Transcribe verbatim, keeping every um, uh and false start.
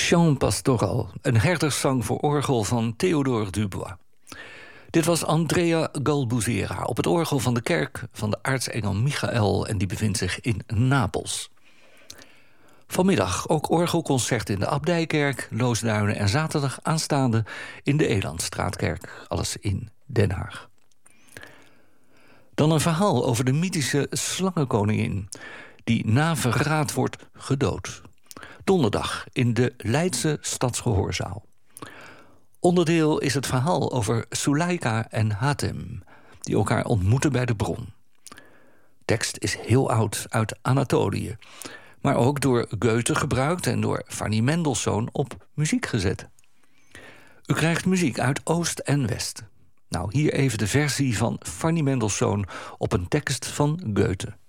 Chant pastoral, een herderszang voor orgel van Théodore Dubois. Dit was Andrea Galbuzera op het orgel van de kerk van de aartsengel Michael, en die bevindt zich in Napels. Vanmiddag ook orgelconcert in de Abdijkerk, Loosduinen, en zaterdag aanstaande in de Elandstraatkerk, alles in Den Haag. Dan een verhaal over de mythische slangenkoningin, die na verraad wordt gedood. Donderdag in de Leidse Stadsgehoorzaal. Onderdeel is het verhaal over Suleika en Hatem, die elkaar ontmoeten bij de bron. Tekst is heel oud, uit Anatolië, maar ook door Goethe gebruikt en door Fanny Mendelssohn op muziek gezet. U krijgt muziek uit Oost en West. Nou, hier even de versie van Fanny Mendelssohn op een tekst van Goethe.